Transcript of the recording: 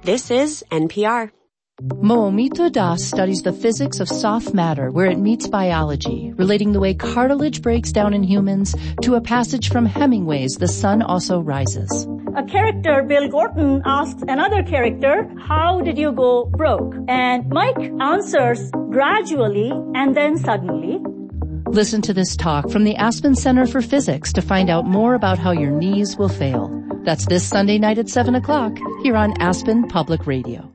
This is NPR. Moumito Das studies the physics of soft matter where it meets biology, relating the way cartilage breaks down in humans to a passage from Hemingway's The Sun Also Rises. A character, Bill Gorton, asks another character, how did you go broke? And Mike answers, gradually and then suddenly. Listen to this talk from the Aspen Center for Physics to find out more about how your knees will fail. That's this Sunday night at 7 o'clock here on Aspen Public Radio.